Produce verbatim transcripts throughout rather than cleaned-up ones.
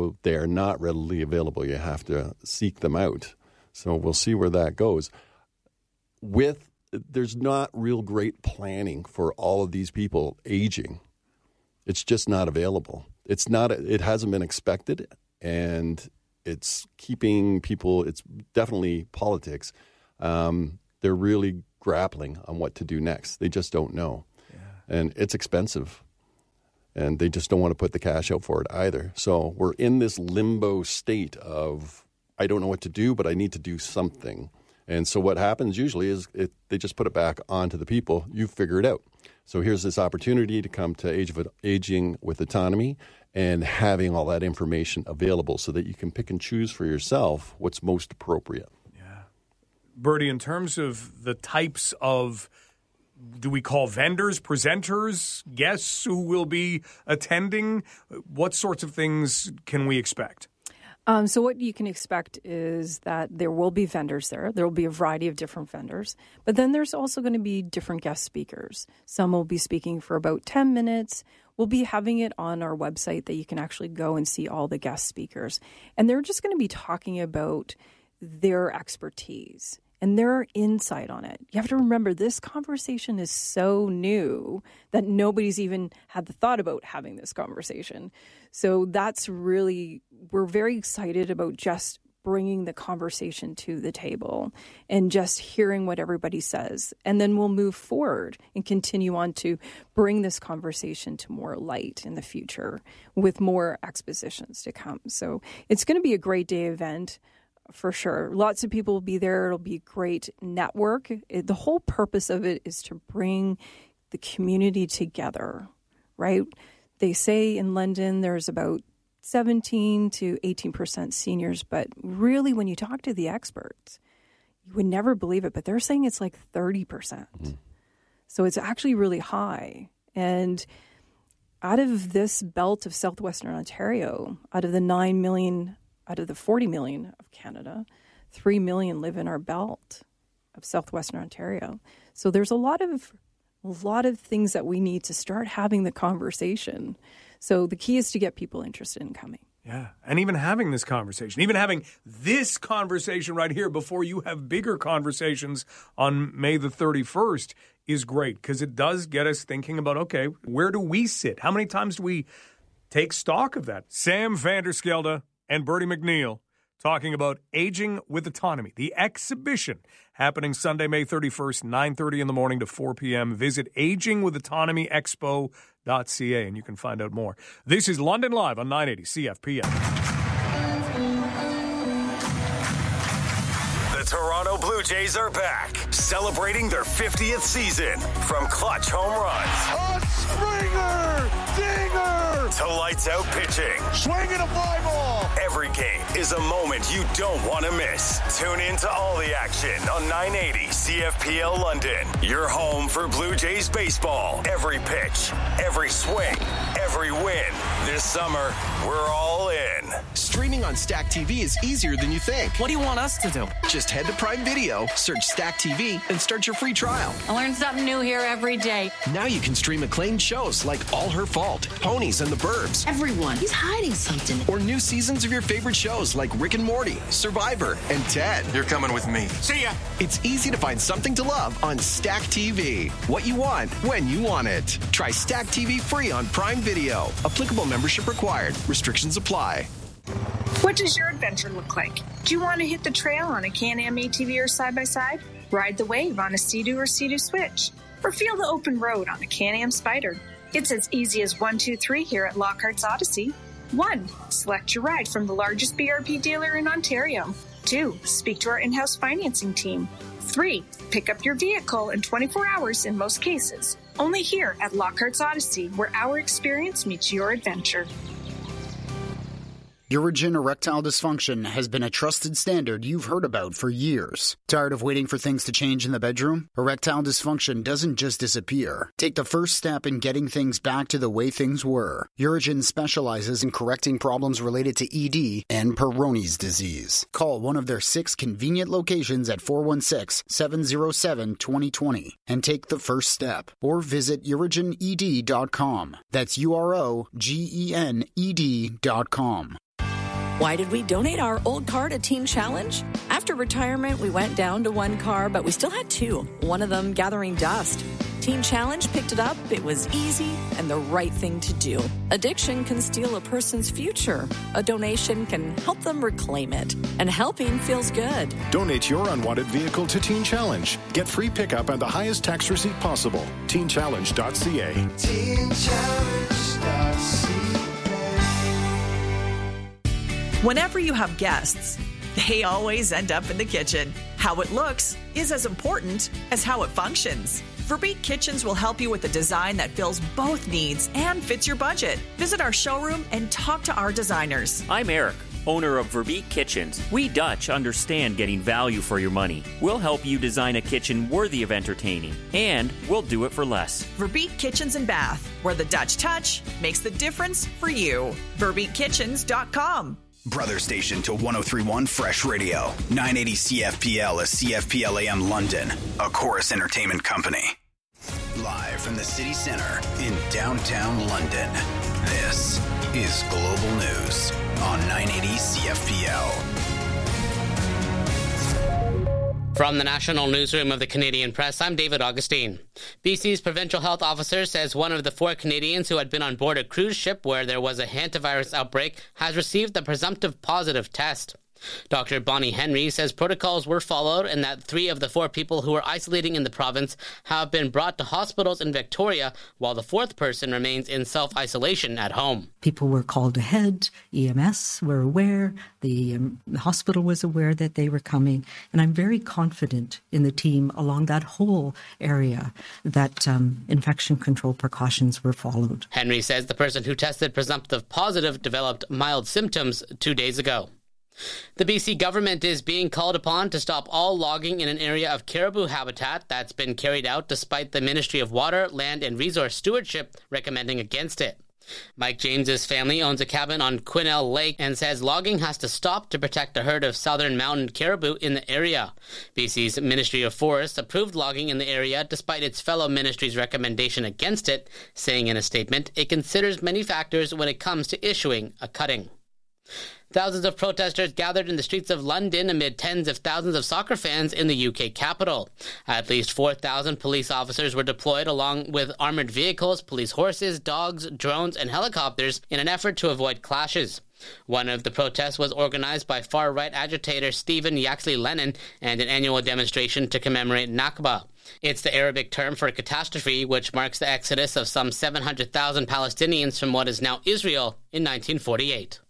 So they are not readily available. You have to seek them out. So we'll see where that goes. With there's not real great planning for all of these people aging. It's just not available. It's not. It hasn't been expected, and it's keeping people. It's definitely politics. Um, they're really grappling on what to do next. They just don't know, yeah. And it's expensive, and they just don't want to put the cash out for it either. So we're in this limbo state of I don't know what to do, but I need to do something. And so what happens usually is it, they just put it back onto the people. You figure it out. So here's this opportunity to come to Age of Aging with Autonomy and having all that information available so that you can pick and choose for yourself what's most appropriate. Yeah. Bertie, in terms of the types of, do we call vendors, presenters, guests who will be attending, what sorts of things can we expect? Um, so what you can expect is that there will be vendors there. There will be a variety of different vendors. But then there's also going to be different guest speakers. Some will be speaking for about ten minutes. We'll be having it on our website that you can actually go and see all the guest speakers. And they're just going to be talking about their expertise and their insight on it. You have to remember, this conversation is so new that nobody's even had the thought about having this conversation. So that's really, we're very excited about just bringing the conversation to the table and just hearing what everybody says. And then we'll move forward and continue on to bring this conversation to more light in the future with more expositions to come. So it's going to be a great day event. For sure. Lots of people will be there. It'll be a great network. It, the whole purpose of it is to bring the community together, right? They say in London there's about seventeen to eighteen percent seniors, but really when you talk to the experts, you would never believe it, but they're saying it's like thirty percent. Mm-hmm. So it's actually really high. And out of this belt of southwestern Ontario, out of the nine million Out of the forty million of Canada, three million live in our belt of southwestern Ontario. So there's a lot of a lot of things that we need to start having the conversation. So the key is to get people interested in coming. Yeah, and even having this conversation, even having this conversation right here before you have bigger conversations on May the thirty-first is great, because it does get us thinking about, okay, where do we sit? How many times do we take stock of that? Sam Vanderskelde and Bertie McNeil talking about Aging with Autonomy, the exhibition happening Sunday, May thirty-first, nine thirty in the morning to four p.m. Visit aging with autonomy expo dot c a and you can find out more. This is London Live on nine eighty C F P M. The Toronto Blue Jays are back, celebrating their fiftieth season. From clutch home runs, a Springer, dinger, to lights out pitching, swinging a fly ball. Every game is a moment you don't want to miss. Tune in to all the action on nine eighty C F P L London. Your home for Blue Jays baseball. Every pitch, every swing, every win. This summer, we're all in. Streaming on Stack T V is easier than you think. What do you want us to do? Just head to Prime Video, search Stack T V, and start your free trial. I learn something new here every day. Now you can stream acclaimed shows like All Her Fault, Ponies and the Burbs. Everyone, he's hiding something. Or new seasons of your favorite shows like Rick and Morty, Survivor, and Ted. You're coming with me. See ya! It's easy to find something to love on Stack T V. What you want, when you want it. Try Stack T V free on Prime Video. Applicable membership required. Restrictions apply. What does your adventure look like? Do you want to hit the trail on a Can-Am A T V or side-by-side? Ride the wave on a Sea-Doo or Sea-Doo Switch? Or feel the open road on a Can-Am Spyder? It's as easy as one, two, three here at Lockhart's Odyssey. One, select your ride from the largest B R P dealer in Ontario. Two, speak to our in-house financing team. Three, pick up your vehicle in twenty-four hours in most cases. Only here at Lockhart's Odyssey, where our experience meets your adventure. Urigen erectile dysfunction has been a trusted standard you've heard about for years. Tired of waiting for things to change in the bedroom? Erectile dysfunction doesn't just disappear. Take the first step in getting things back to the way things were. Urigen specializes in correcting problems related to E D and Peyronie's disease. Call one of their six convenient locations at four one six, seven zero seven, two zero two zero and take the first step. Or visit urigen e d dot com. That's U R O G E N E D dot com. Why did we donate our old car to Teen Challenge? After retirement, we went down to one car, but we still had two, one of them gathering dust. Teen Challenge picked it up, it was easy, and the right thing to do. Addiction can steal a person's future. A donation can help them reclaim it. And helping feels good. Donate your unwanted vehicle to Teen Challenge. Get free pickup and the highest tax receipt possible. teen challenge dot c a. teen challenge dot c a. Whenever you have guests, they always end up in the kitchen. How it looks is as important as how it functions. Verbeek Kitchens will help you with a design that fills both needs and fits your budget. Visit our showroom and talk to our designers. I'm Eric, owner of Verbeek Kitchens. We Dutch understand getting value for your money. We'll help you design a kitchen worthy of entertaining, and we'll do it for less. Verbeek Kitchens and Bath, where the Dutch touch makes the difference for you. verbeek kitchens dot com. Brother station to one oh three point one Fresh Radio. nine eighty C F P L is C F P L A M London, a Chorus Entertainment company. Live from the city center in downtown London, this is Global News on nine eighty C F P L. From the National Newsroom of the Canadian Press, I'm David Augustine. B C's provincial health officer says one of the four Canadians who had been on board a cruise ship where there was a hantavirus outbreak has received a presumptive positive test. Doctor Bonnie Henry says protocols were followed and that three of the four people who were isolating in the province have been brought to hospitals in Victoria, while the fourth person remains in self-isolation at home. People were called ahead. E M S were aware. The, um, the hospital was aware that they were coming. And I'm very confident in the team along that whole area that um, infection control precautions were followed. Henry says the person who tested presumptive positive developed mild symptoms two days ago. The B C government is being called upon to stop all logging in an area of caribou habitat that's been carried out despite the Ministry of Water, Land and Resource Stewardship recommending against it. Mike James's family owns a cabin on Quinnell Lake and says logging has to stop to protect a herd of southern mountain caribou in the area. B C's Ministry of Forests approved logging in the area despite its fellow ministry's recommendation against it, saying in a statement it considers many factors when it comes to issuing a cutting. Thousands of protesters gathered in the streets of London amid tens of thousands of soccer fans in the U K capital. At least four thousand police officers were deployed along with armoured vehicles, police horses, dogs, drones and helicopters in an effort to avoid clashes. One of the protests was organised by far-right agitator Stephen Yaxley Lennon and an annual demonstration to commemorate Nakba. It's the Arabic term for a catastrophe which marks the exodus of some seven hundred thousand Palestinians from what is now Israel in nineteen forty-eight.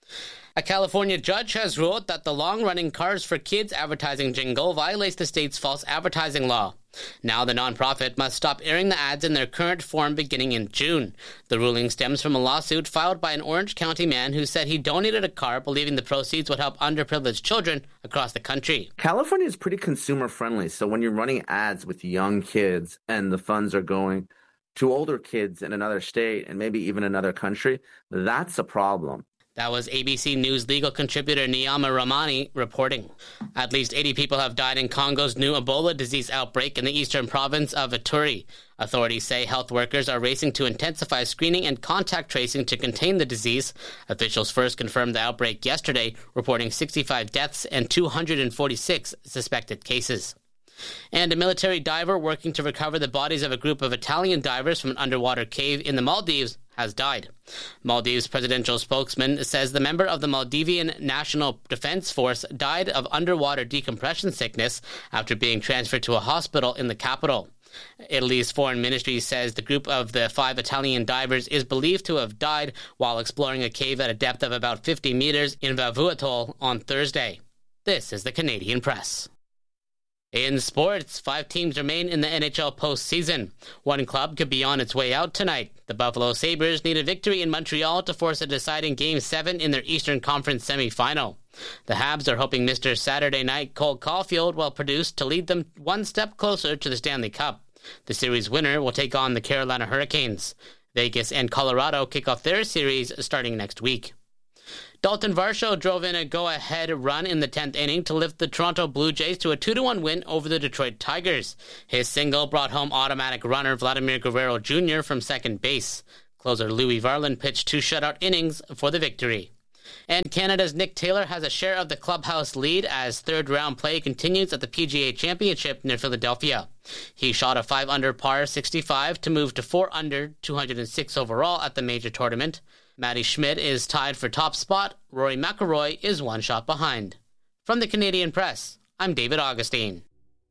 A California judge has ruled that the long-running Cars for Kids advertising jingle violates the state's false advertising law. Now the nonprofit must stop airing the ads in their current form beginning in June. The ruling stems from a lawsuit filed by an Orange County man who said he donated a car believing the proceeds would help underprivileged children across the country. California is pretty consumer-friendly, so when you're running ads with young kids and the funds are going to older kids in another state and maybe even another country, that's a problem. That was A B C News legal contributor Niyama Ramani reporting. At least eighty people have died in Congo's new Ebola disease outbreak in the eastern province of Ituri. Authorities say health workers are racing to intensify screening and contact tracing to contain the disease. Officials first confirmed the outbreak yesterday, reporting sixty-five deaths and two hundred forty-six suspected cases. And a military diver working to recover the bodies of a group of Italian divers from an underwater cave in the Maldives has died. Maldives presidential spokesman says the member of the Maldivian National Defense Force died of underwater decompression sickness after being transferred to a hospital in the capital. Italy's foreign ministry says the group of the five Italian divers is believed to have died while exploring a cave at a depth of about fifty meters in Vavu Atoll on Thursday. This is the Canadian Press. In sports, five teams remain in the N H L postseason. One club could be on its way out tonight. The Buffalo Sabres need a victory in Montreal to force a deciding Game seven in their Eastern Conference semifinal. The Habs are hoping Mister Saturday Night Cole Caulfield will produce to lead them one step closer to the Stanley Cup. The series winner will take on the Carolina Hurricanes. Vegas and Colorado kick off their series starting next week. Dalton Varsho drove in a go-ahead run in the tenth inning to lift the Toronto Blue Jays to a two to one win over the Detroit Tigers. His single brought home automatic runner Vladimir Guerrero Junior from second base. Closer Louis Varland pitched two shutout innings for the victory. And Canada's Nick Taylor has a share of the clubhouse lead as third-round play continues at the P G A Championship near Philadelphia. He shot a five under par sixty-five to move to four under two hundred six overall at the major tournament. Matty Schmidt is tied for top spot. Rory McIlroy is one shot behind. From the Canadian Press, I'm David Augustine.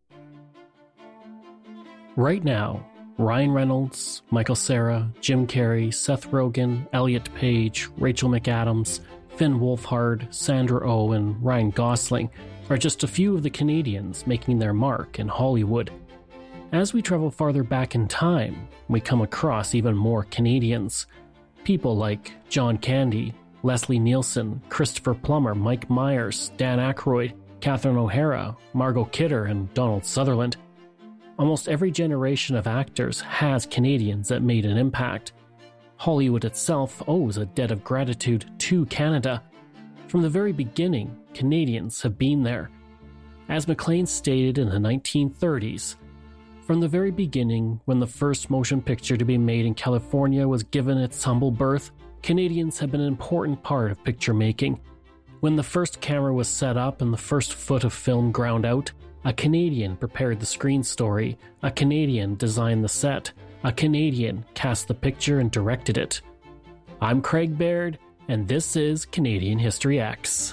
Right now, Ryan Reynolds, Michael Cera, Jim Carrey, Seth Rogen, Elliot Page, Rachel McAdams, Finn Wolfhard, Sandra Oh, and Ryan Gosling are just a few of the Canadians making their mark in Hollywood. As we travel farther back in time, we come across even more Canadians. People like John Candy, Leslie Nielsen, Christopher Plummer, Mike Myers, Dan Aykroyd, Catherine O'Hara, Margot Kidder, and Donald Sutherland. Almost every generation of actors has Canadians that made an impact. Hollywood itself owes a debt of gratitude to Canada. From the very beginning, Canadians have been there. As Maclean stated in the nineteen thirties, from the very beginning, when the first motion picture to be made in California was given its humble birth, Canadians have been an important part of picture making. When the first camera was set up and the first foot of film ground out, a Canadian prepared the screen story, a Canadian designed the set, a Canadian cast the picture and directed it. I'm Craig Baird, and this is Canadian History X.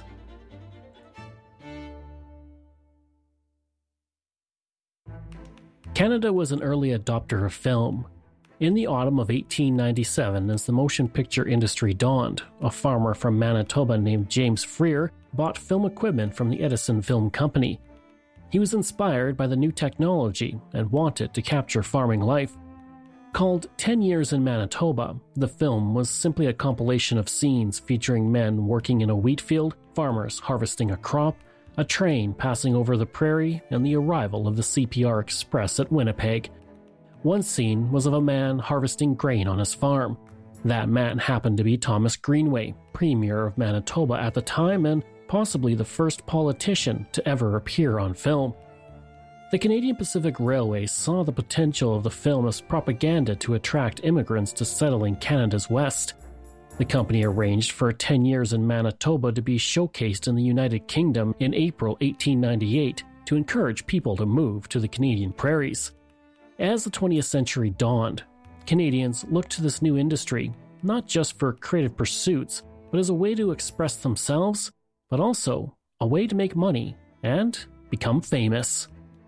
Canada was an early adopter of film. In the autumn of eighteen ninety-seven, as the motion picture industry dawned, a farmer from Manitoba named James Freer bought film equipment from the Edison Film Company. He was inspired by the new technology and wanted to capture farming life. Called ten years in Manitoba, the film was simply a compilation of scenes featuring men working in a wheat field, farmers harvesting a crop, a train passing over the prairie, and the arrival of the C P R Express at Winnipeg. One scene was of a man harvesting grain on his farm. That man happened to be Thomas Greenway, Premier of Manitoba at the time and possibly the first politician to ever appear on film. The Canadian Pacific Railway saw the potential of the film as propaganda to attract immigrants to settle in Canada's West. The company arranged for ten years in Manitoba to be showcased in the United Kingdom in April eighteen ninety-eight to encourage people to move to the Canadian prairies. As the twentieth century dawned, Canadians looked to this new industry not just for creative pursuits, but as a way to express themselves, but also a way to make money and become famous.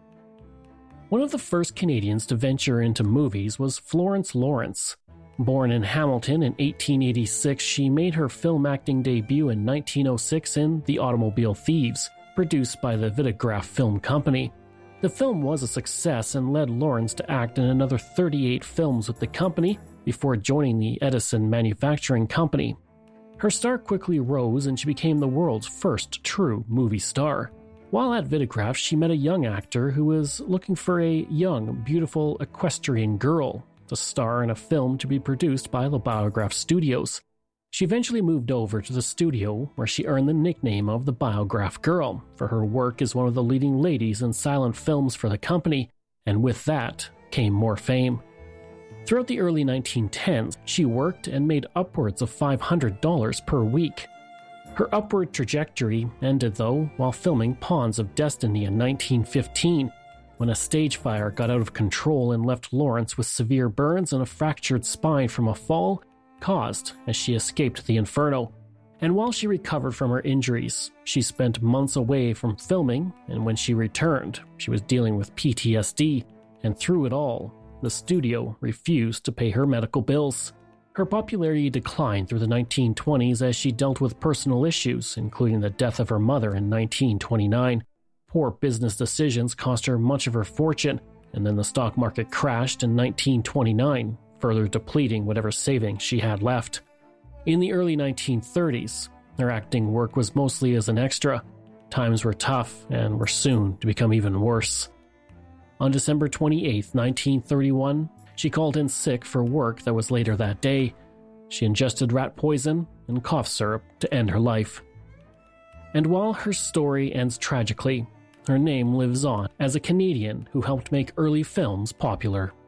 One of the first Canadians to venture into movies was Florence Lawrence. Born in Hamilton in eighteen eighty-six, she made her film acting debut in nineteen oh six in The Automobile Thieves, produced by the Vitagraph Film Company. The film was a success and led Lawrence to act in another thirty-eight films with the company before joining the Edison Manufacturing Company. Her star quickly rose and she became the world's first true movie star. While at Vitagraph, she met a young actor who was looking for a young, beautiful equestrian girl to star in a film to be produced by the Biograph Studios. She eventually moved over to the studio where she earned the nickname of the Biograph Girl for her work as one of the leading ladies in silent films for the company, and with that came more fame. Throughout the early nineteen tens, she worked and made upwards of five hundred dollars per week. Her upward trajectory ended, though, while filming Pawns of Destiny in nineteen fifteen, when a stage fire got out of control and left Lawrence with severe burns and a fractured spine from a fall caused as she escaped the inferno. And while she recovered from her injuries, she spent months away from filming, and when she returned, she was dealing with P T S D, and through it all, the studio refused to pay her medical bills. Her popularity declined through the nineteen twenties as she dealt with personal issues, including the death of her mother in nineteen twenty-nine. Poor business decisions cost her much of her fortune, and then the stock market crashed in nineteen twenty-nine, further depleting whatever savings she had left. In the early nineteen thirties, her acting work was mostly as an extra. Times were tough and were soon to become even worse. On December twenty-eighth, nineteen thirty-one, she called in sick for work that was later that day. She ingested rat poison and cough syrup to end her life. And while her story ends tragically, her name lives on as a Canadian who helped make early films popular